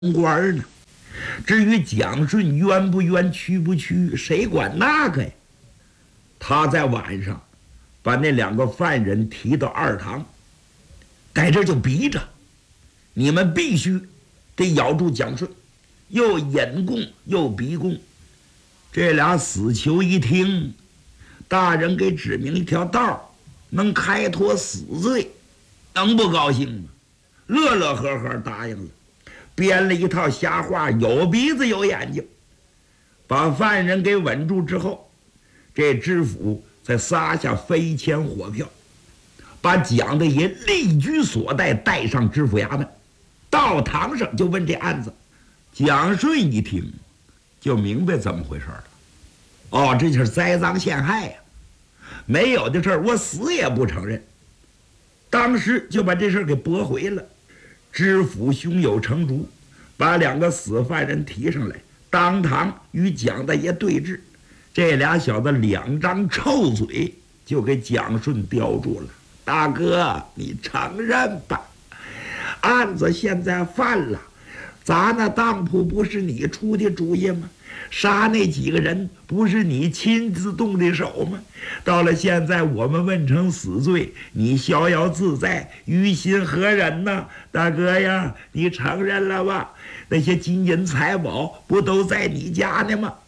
官呢。至于蒋顺冤不冤、屈不屈，谁管那个呀？他在晚上把那2个犯人提到二堂，在这就逼着你们必须得咬住蒋顺，又引供又逼供。这俩死囚一听，大人给指明一条道，能开脱死罪，能不高兴吗？乐乐呵呵答应了，编了一套瞎话，有鼻子有眼睛，把犯人给稳住之后，这知府才撒下飞签火票，把蒋大爷立居所带，带上知府衙门。到堂上就问这案子，蒋顺一听就明白怎么回事了。哦，这就是栽赃陷害呀！没有的事儿我死也不承认。当时就把这事儿给驳回了。知府胸有成竹，把2个死犯人提上来，当堂与蒋大爷对峙。这俩小子2张臭嘴就给蒋顺叼住了。大哥，你承认吧，案子现在犯了，砸那当铺不是你出的主意吗？杀那几个人不是你亲自动的手吗？到了现在我们问成死罪，你逍遥自在，于心何忍呢？大哥呀，你承认了吧？那些金银财宝不都在你家呢吗？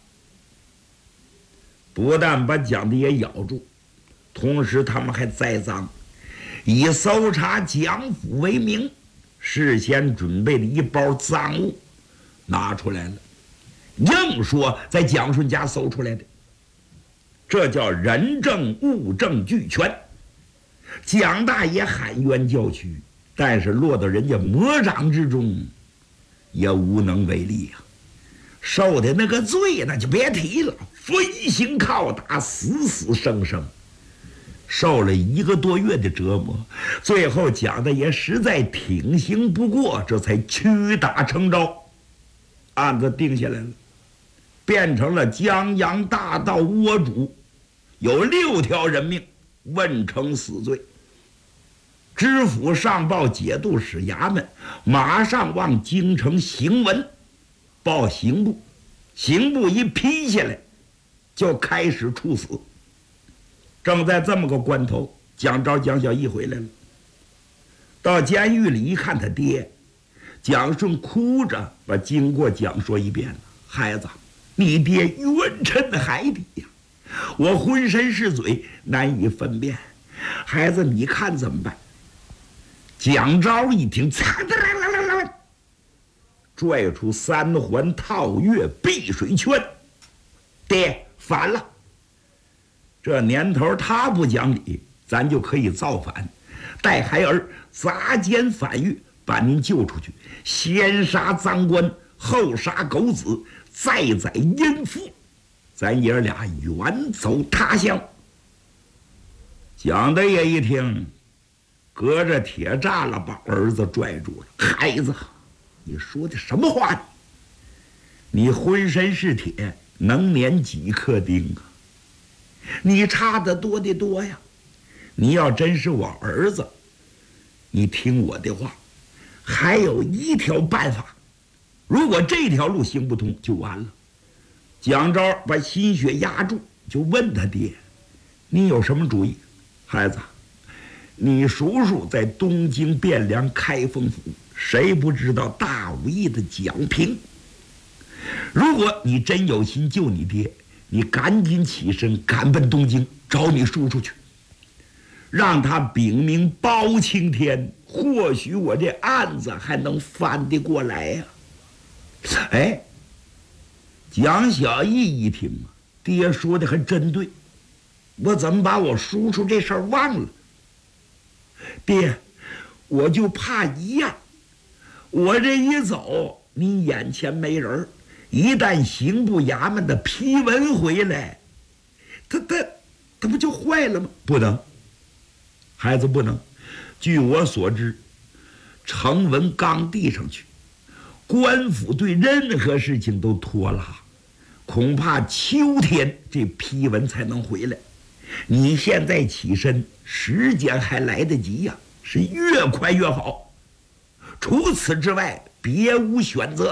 不但把蒋大爷咬住，同时他们还栽赃，以搜查蒋府为名，事先准备了一包赃物拿出来了，硬说在蒋顺家搜出来的，这叫人证物证俱全。蒋大爷喊冤叫屈，但是落到人家魔掌之中，也无能为力呀。受的那个罪那就别提了，飞行拷打，死死生生，受了1个多月的折磨，最后蒋大爷实在挺刑不过，这才屈打成招，案子定下来了，变成了江洋大盗窝主，有6条人命问成死罪。知府上报节度使衙门，马上往京城行文报刑部，刑部一批下来就开始处死。正在这么个关头，蒋昭、蒋小义回来了，到监狱里一看他爹，蒋顺哭着把经过讲说一遍了。孩子，你爹冤沉海底呀，我浑身是嘴，难以分辨，孩子你看怎么办？蒋昭一听，拽出3环套月避水圈，爹反了，这年头他不讲理，咱就可以造反，带孩儿砸监反狱，把您救出去，先杀赃官，后杀狗子，再宰淫妇，咱爷俩远走他乡。蒋大爷一听，隔着铁栅栏把儿子拽住了。孩子，你说的什么话？你浑身是铁，能碾几颗钉啊？你差得多的多呀！你要真是我儿子，你听我的话，还有一条办法，如果这条路行不通就完了。蒋昭把心血压住，就问他爹，你有什么主意？孩子，你叔叔在东京汴梁开封府，谁不知道大武艺的蒋平？如果你真有心救你爹，你赶紧起身赶奔东京找你叔叔去，让他禀明包青天，或许我这案子还能翻得过来呀。哎，蒋小义一听啊，爹说的还真对，我怎么把我叔叔这事儿忘了？爹，我就怕一样，我这一走，你眼前没人，一旦刑部衙门的批文回来，他不就坏了吗？不能，孩子不能。据我所知，呈文刚递上去，官府对任何事情都拖拉，恐怕秋天这批文才能回来。你现在起身，时间还来得及呀，是越快越好。除此之外， 别无选择。